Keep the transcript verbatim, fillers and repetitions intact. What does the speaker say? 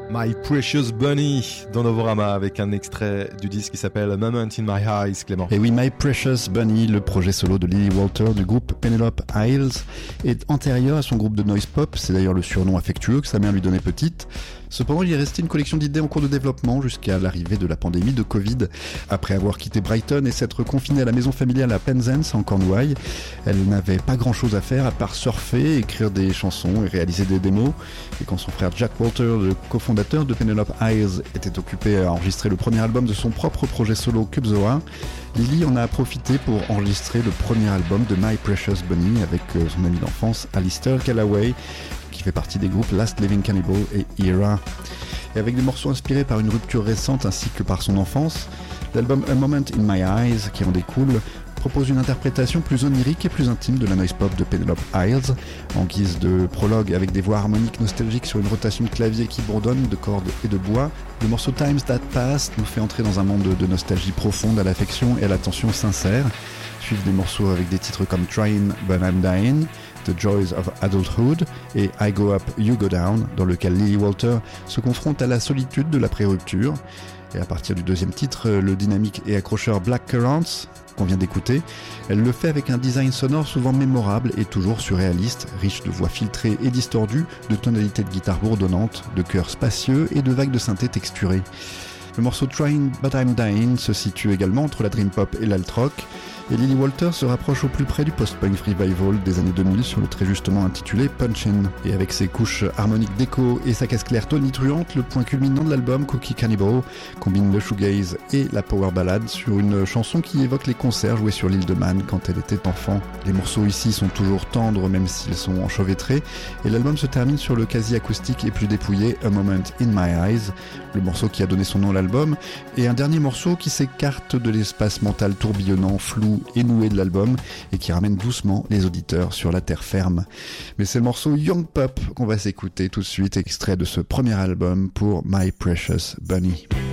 My Precious Bunny dans Novorama avec un extrait du disque qui s'appelle A Moment in My Eyes, Clément. Et oui, My Precious Bunny, le projet solo de Lily Walter du groupe Penelope Isles, est antérieur à son groupe de noise pop. C'est d'ailleurs le surnom affectueux que sa mère lui donnait petite. Cependant, il est resté une collection d'idées en cours de développement jusqu'à l'arrivée de la pandémie de Covid. Après avoir quitté Brighton et s'être confinée à la maison familiale à Penzance en Cornouailles, elle n'avait pas grand chose à faire à part surfer, écrire des chansons et réaliser des démos. Et quand son frère Jack Walter, le cofondateur de Penelope Isles, était occupé à enregistrer le premier album de son propre projet solo Kubzoa, Lily en a profité pour enregistrer le premier album de My Precious Bunny avec son ami d'enfance Alistair Callaway, qui fait partie des groupes Last Living Cannibal et Era. Et avec des morceaux inspirés par une rupture récente ainsi que par son enfance, l'album A Moment in My Eyes, qui en découle, propose une interprétation plus onirique et plus intime de la noise pop de Penelope Isles, en guise de prologue avec des voix harmoniques nostalgiques sur une rotation de clavier qui bourdonne de cordes et de bois. Le morceau Times That Passed nous fait entrer dans un monde de nostalgie profonde à l'affection et à l'attention sincère. Suivent des morceaux avec des titres comme Trying But I'm Dying, The Joys of Adulthood et I Go Up, You Go Down, dans lequel Lily Walter se confronte à la solitude de la pré-rupture. Et à partir du deuxième titre, le dynamique et accrocheur Black Currants, qu'on vient d'écouter, elle le fait avec un design sonore souvent mémorable et toujours surréaliste, riche de voix filtrées et distordues, de tonalités de guitare bourdonnantes, de chœurs spacieux et de vagues de synthé texturées. Le morceau Trying But I'm Dying se situe également entre la dream pop et l'alt rock, et Lily Walter se rapproche au plus près du post-punk revival des années deux mille sur le très justement intitulé Punchin'. Et avec ses couches harmoniques d'écho et sa caisse claire tonitruante, le point culminant de l'album, Cookie Cannibal, combine le shoegaze et la power ballad sur une chanson qui évoque les concerts joués sur l'île de Man quand elle était enfant. Les morceaux ici sont toujours tendres même s'ils sont enchevêtrés, et l'album se termine sur le quasi-acoustique et plus dépouillé A Moment in My Eyes, le morceau qui a donné son nom à l'album, et un dernier morceau qui s'écarte de l'espace mental tourbillonnant, flou et noué de l'album et qui ramène doucement les auditeurs sur la terre ferme. Mais c'est le morceau Young Pop qu'on va s'écouter tout de suite, extrait de ce premier album pour My Precious Bunny.